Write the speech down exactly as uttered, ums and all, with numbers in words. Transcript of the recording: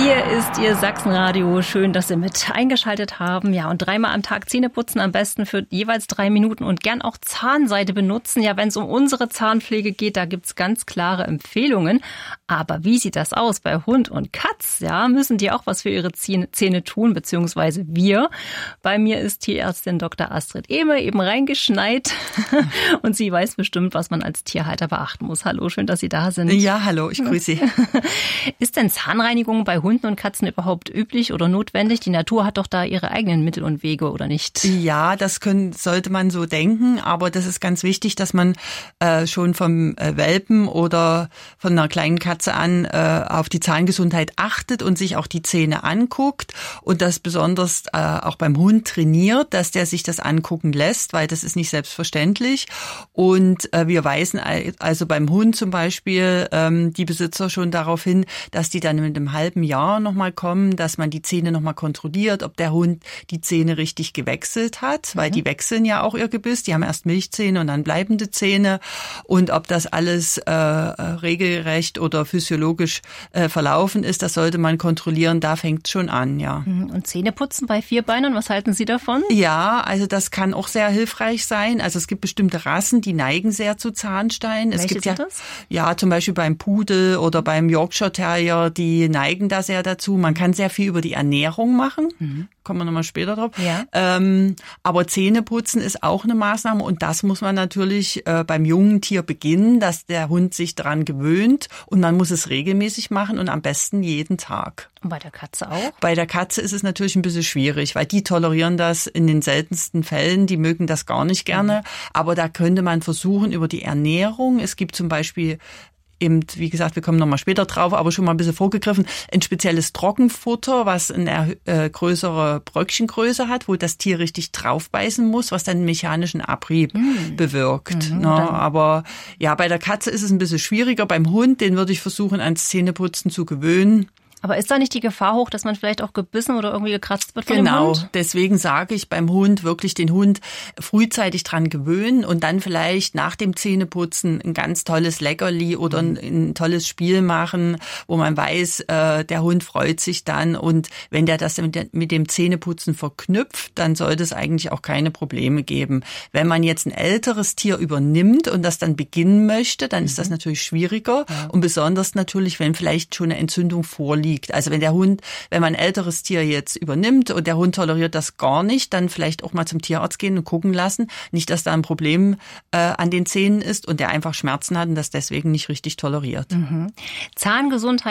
Hier ist Ihr Sachsenradio. Schön, dass Sie mit eingeschaltet haben. Ja, und dreimal am Tag Zähne putzen, am besten für jeweils drei Minuten und gern auch Zahnseide benutzen. Ja, wenn es um unsere Zahnpflege geht, da gibt's ganz klare Empfehlungen. Aber wie sieht das aus bei Hund und Katz? Ja, müssen die auch was für ihre Zähne tun, beziehungsweise wir? Bei mir ist Tierärztin Doktor Astrid Ehme eben reingeschneit und sie weiß bestimmt, was man als Tierhalter beachten muss. Hallo, schön, dass Sie da sind. Ja, hallo, ich grüße Sie. Ist denn Zahnreinigung bei Hunden und Katzen überhaupt üblich oder notwendig? Die Natur hat doch da ihre eigenen Mittel und Wege, oder nicht? Ja, das können, sollte man so denken, aber das ist ganz wichtig, dass man äh, schon vom äh, Welpen oder von einer kleinen Katze an äh, auf die Zahngesundheit achtet und sich auch die Zähne anguckt und das besonders äh, auch beim Hund trainiert, dass der sich das angucken lässt, weil das ist nicht selbstverständlich. Und äh, wir weisen also beim Hund zum Beispiel ähm, die Besitzer schon darauf hin, dass die dann mit einem halben Jahr nochmal kommen, dass man die Zähne nochmal kontrolliert, ob der Hund die Zähne richtig gewechselt hat, weil mhm. die wechseln ja auch ihr Gebiss, die haben erst Milchzähne und dann bleibende Zähne und ob das alles äh, regelrecht oder physiologisch äh, verlaufen ist, das sollte man kontrollieren, da fängt es schon an, ja. Und Zähneputzen bei Vierbeinern, was halten Sie davon? Ja, also das kann auch sehr hilfreich sein, also es gibt bestimmte Rassen, die neigen sehr zu Zahnstein. Welche es gibt sind ja, das? Ja, zum Beispiel beim Pudel oder beim Yorkshire Terrier, die neigen da sehr dazu. Man kann sehr viel über die Ernährung machen. Mhm. Kommen wir nochmal später drauf. Ja. Ähm, aber Zähneputzen ist auch eine Maßnahme und das muss man natürlich äh, beim jungen Tier beginnen, dass der Hund sich daran gewöhnt und man muss es regelmäßig machen und am besten jeden Tag. Und bei der Katze auch? Bei der Katze ist es natürlich ein bisschen schwierig, weil die tolerieren das in den seltensten Fällen, die mögen das gar nicht gerne. Mhm. Aber da könnte man versuchen über die Ernährung. Es gibt zum Beispiel eben, wie gesagt, wir kommen nochmal später drauf, aber schon mal ein bisschen vorgegriffen, ein spezielles Trockenfutter, was eine äh, größere Bröckchengröße hat, wo das Tier richtig draufbeißen muss, was dann einen mechanischen Abrieb mm. bewirkt. Mhm, ne? Aber ja, bei der Katze ist es ein bisschen schwieriger. Beim Hund, den würde ich versuchen, ans Zähneputzen zu gewöhnen. Aber ist da nicht die Gefahr hoch, dass man vielleicht auch gebissen oder irgendwie gekratzt wird von genau, dem Hund? Deswegen sage ich beim Hund wirklich den Hund frühzeitig dran gewöhnen und dann vielleicht nach dem Zähneputzen ein ganz tolles Leckerli oder ein, ein tolles Spiel machen, wo man weiß, äh, der Hund freut sich dann und wenn der das mit, der, mit dem Zähneputzen verknüpft, dann sollte es eigentlich auch keine Probleme geben. Wenn man jetzt ein älteres Tier übernimmt und das dann beginnen möchte, dann mhm. ist das natürlich schwieriger ja. und besonders natürlich, wenn vielleicht schon eine Entzündung vorliegt. Also wenn der Hund, wenn man ein älteres Tier jetzt übernimmt und der Hund toleriert das gar nicht, dann vielleicht auch mal zum Tierarzt gehen und gucken lassen. Nicht, dass da ein Problem äh, an den Zähnen ist und der einfach Schmerzen hat und das deswegen nicht richtig toleriert. Mhm. Zahngesundheit